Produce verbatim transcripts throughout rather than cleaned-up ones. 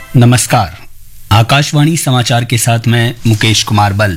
नमस्कार, आकाशवाणी समाचार के साथ मैं मुकेश कुमार बल।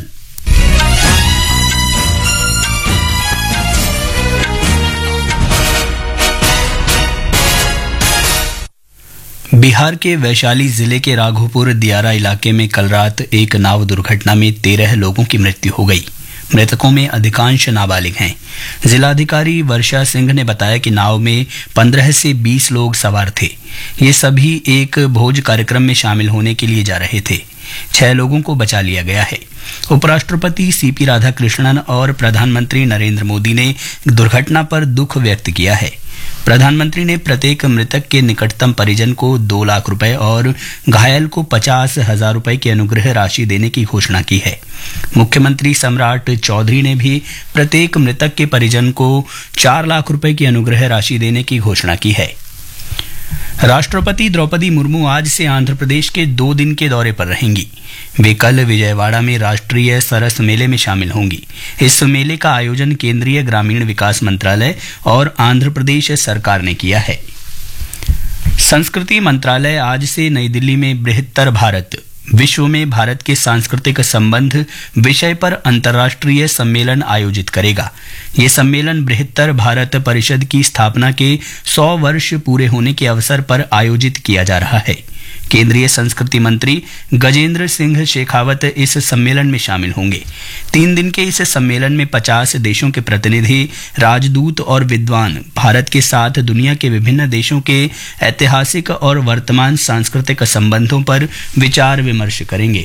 बिहार के वैशाली जिले के राघोपुर दियारा इलाके में कल रात एक नाव दुर्घटना में तेरह लोगों की मृत्यु हो गई। मृतकों में अधिकांश नाबालिग हैं। जिलाधिकारी वर्षा सिंह ने बताया कि नाव में पंद्रह से बीस लोग सवार थे। ये सभी एक भोज कार्यक्रम में शामिल होने के लिए जा रहे थे। छह लोगों को बचा लिया गया है। उपराष्ट्रपति सीपी राधाकृष्णन और प्रधानमंत्री नरेंद्र मोदी ने दुर्घटना पर दुख व्यक्त किया है। प्रधानमंत्री ने प्रत्येक मृतक के निकटतम परिजन को दो लाख रुपए और घायल को पचास हजार रुपए की अनुग्रह राशि देने की घोषणा की है। मुख्यमंत्री सम्राट चौधरी ने भी प्रत्येक मृतक के परिजन को चार लाख रुपए की अनुग्रह राशि देने की घोषणा की है। राष्ट्रपति द्रौपदी मुर्मू आज से आंध्र प्रदेश के दो दिन के दौरे पर रहेंगी। वे कल विजयवाड़ा में राष्ट्रीय सरस मेले में शामिल होंगी। इस मेले का आयोजन केंद्रीय ग्रामीण विकास मंत्रालय और आंध्र प्रदेश सरकार ने किया है। संस्कृति मंत्रालय आज से नई दिल्ली में बृहत्तर भारत विश्व में भारत के सांस्कृतिक संबंध विषय पर अंतर्राष्ट्रीय सम्मेलन आयोजित करेगा। ये सम्मेलन बृहत्तर भारत परिषद की स्थापना के सौ वर्ष पूरे होने के अवसर पर आयोजित किया जा रहा है। केंद्रीय संस्कृति मंत्री गजेंद्र सिंह शेखावत इस सम्मेलन में शामिल होंगे। तीन दिन के इस सम्मेलन में पचास देशों के प्रतिनिधि, राजदूत और विद्वान भारत के साथ दुनिया के विभिन्न देशों के ऐतिहासिक और वर्तमान सांस्कृतिक संबंधों पर विचार विमर्श करेंगे।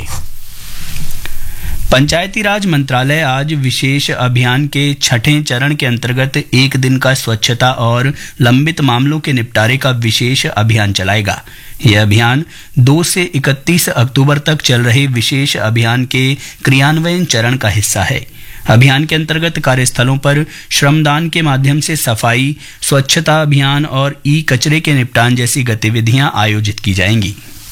पंचायती राज मंत्रालय आज विशेष अभियान के छठे चरण के अंतर्गत एक दिन का स्वच्छता और लंबित मामलों के निपटारे का विशेष अभियान चलाएगा। यह अभियान दो से इकतीस अक्टूबर तक चल रहे विशेष अभियान के क्रियान्वयन चरण का हिस्सा है। अभियान के अंतर्गत कार्यस्थलों पर श्रमदान के माध्यम से सफाई, स्वच्छता अभियान और ई कचरे के निपटान जैसी गतिविधियां आयोजित की जाएंगी।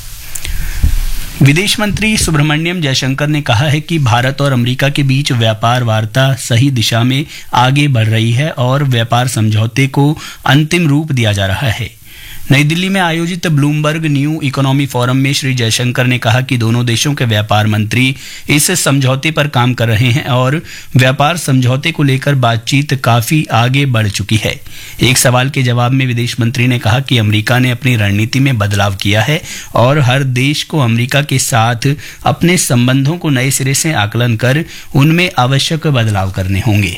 विदेश मंत्री सुब्रमण्यम जयशंकर ने कहा है कि भारत और अमेरिका के बीच व्यापार वार्ता सही दिशा में आगे बढ़ रही है और व्यापार समझौते को अंतिम रूप दिया जा रहा है। नई दिल्ली में आयोजित ब्लूमबर्ग न्यू इकोनॉमी फोरम में श्री जयशंकर ने कहा कि दोनों देशों के व्यापार मंत्री इस समझौते पर काम कर रहे हैं और व्यापार समझौते को लेकर बातचीत काफी आगे बढ़ चुकी है। एक सवाल के जवाब में विदेश मंत्री ने कहा कि अमेरिका ने अपनी रणनीति में बदलाव किया है और हर देश को अमेरिका के साथ अपने संबंधों को नए सिरे से आकलन कर उनमें आवश्यक बदलाव करने होंगे।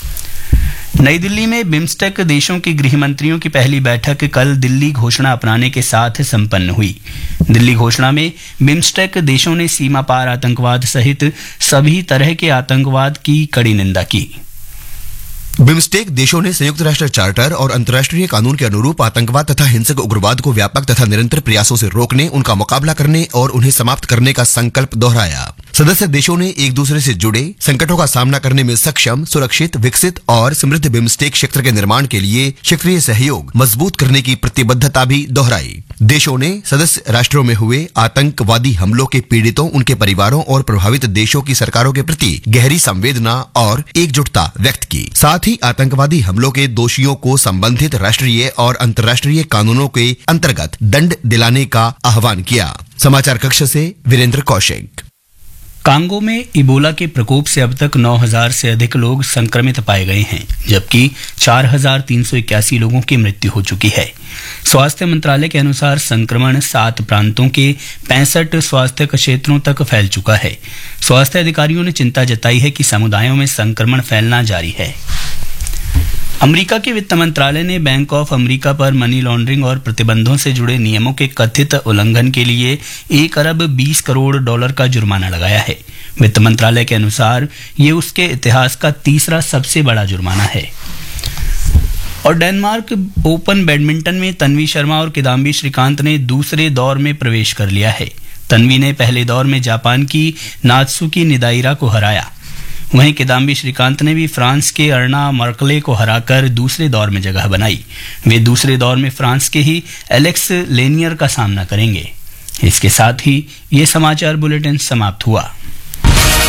नई दिल्ली में बिम्स्टेक देशों के गृह मंत्रियों की पहली बैठक कल दिल्ली घोषणा अपनाने के साथ संपन्न हुई। दिल्ली घोषणा में बिम्स्टेक देशों ने सीमा पार आतंकवाद सहित सभी तरह के आतंकवाद की कड़ी निंदा की। बिम्स्टेक देशों ने संयुक्त राष्ट्र चार्टर और अंतर्राष्ट्रीय कानून के अनुरूप आतंकवाद तथा हिंसक उग्रवाद को व्यापक तथा निरंतर प्रयासों से रोकने, उनका मुकाबला करने और उन्हें समाप्त करने का संकल्प दोहराया। सदस्य देशों ने एक दूसरे से जुड़े, संकटों का सामना करने में सक्षम, सुरक्षित, विकसित और समृद्ध बिम्स्टेक क्षेत्र के निर्माण के लिए क्षेत्रीय सहयोग मजबूत करने की प्रतिबद्धता भी दोहराई। देशों ने सदस्य राष्ट्रों में हुए आतंकवादी हमलों के पीड़ितों, उनके परिवारों और प्रभावित देशों की सरकारों के प्रति गहरी संवेदना और एकजुटता व्यक्त की। साथ ही आतंकवादी हमलों के दोषियों को संबंधित राष्ट्रीय और अंतर्राष्ट्रीय कानूनों के अंतर्गत दंड दिलाने का आह्वान किया। समाचार कक्ष से वीरेंद्र कौशिक। कांगो में इबोला के प्रकोप से अब तक नौ हजार से अधिक लोग संक्रमित पाए गए हैं, जबकि चार हजार तीन सौ इक्यासी लोगों की मृत्यु हो चुकी है। स्वास्थ्य मंत्रालय के अनुसार संक्रमण सात प्रांतों के पैंसठ स्वास्थ्य क्षेत्रों तक फैल चुका है। स्वास्थ्य अधिकारियों ने चिंता जताई है कि समुदायों में संक्रमण फैलना जारी है। अमेरिका के वित्त मंत्रालय ने बैंक ऑफ अमेरिका पर मनी लॉन्ड्रिंग और प्रतिबंधों से जुड़े नियमों के कथित उल्लंघन के लिए एक अरब बीस करोड़ डॉलर का जुर्माना लगाया है। वित्त मंत्रालय के अनुसार ये उसके इतिहास का तीसरा सबसे बड़ा जुर्माना है। और डेनमार्क ओपन बैडमिंटन में तन्वी शर्मा और किदाम्बी श्रीकांत ने दूसरे दौर में प्रवेश कर लिया है। तन्वी ने पहले दौर में जापान की नात्सुकी निदाइरा को हराया। वहीं किदाम्बी श्रीकांत ने भी फ्रांस के अर्ना मर्कले को हराकर दूसरे दौर में जगह बनाई। वे दूसरे दौर में फ्रांस के ही एलेक्स लेनियर का सामना करेंगे। इसके साथ ही ये समाचार बुलेटिन समाप्त हुआ।